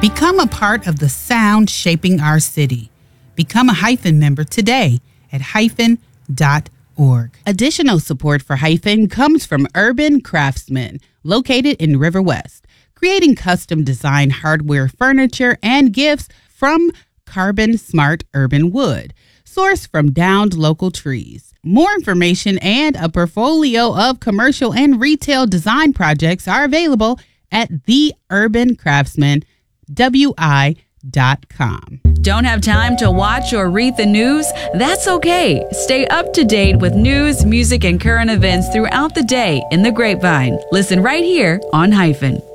Become a part of the sound shaping our city. Become a Hyphen member today at hyphen.org. Additional support for Hyphen comes from Urban Craftsman, located in River West, creating custom design hardware, furniture, and gifts from Carbon Smart Urban Wood, sourced from downed local trees. More information and a portfolio of commercial and retail design projects are available at theurbancraftsman.wi.com. Don't have time to watch or read the news? That's okay. Stay up to date with news, music, and current events throughout the day in the Grapevine. Listen right here on Hyphen.